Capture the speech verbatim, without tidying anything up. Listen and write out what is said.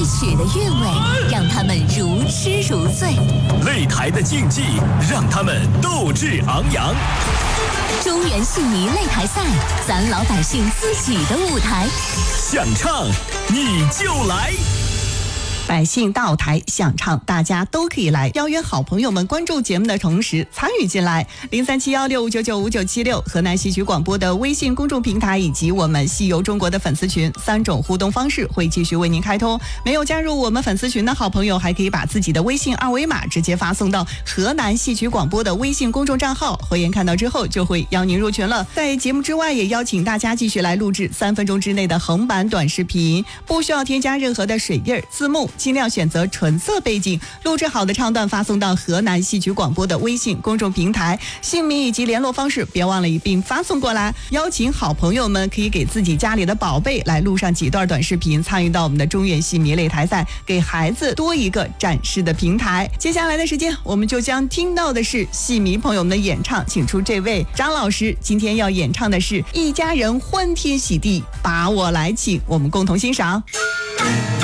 曲的韵味让他们如痴如醉， 擂台的竞技让他们斗志昂扬。 中原戏迷擂台赛，咱老百姓自己的舞台， 想唱你就来。 百姓到台想唱，大家都可以来，邀约好朋友们关注节目的同时参与进来。零三七幺六五九九五九七六河南戏曲广播的微信公众平台以及我们戏游中国的粉丝群三种互动方式会继续为您开通。没有加入我们粉丝群的好朋友，还可以把自己的微信二维码直接发送到河南戏曲广播的微信公众账号，会员看到之后就会邀您入群了。在节目之外，也邀请大家继续来录制三分钟之内的横版短视频，不需要添加任何的水印字幕，尽量选择纯色背景，录制好的唱段发送到河南戏曲广播的微信公众平台，姓名以及联络方式别忘了一并发送过来。邀请好朋友们可以给自己家里的宝贝来录上几段短视频，参与到我们的中原戏迷擂台赛，给孩子多一个展示的平台。接下来的时间，我们就将听到的是戏迷朋友们的演唱，请出这位张老师今天要演唱的是一家人欢天喜地把我来请，我们共同欣赏。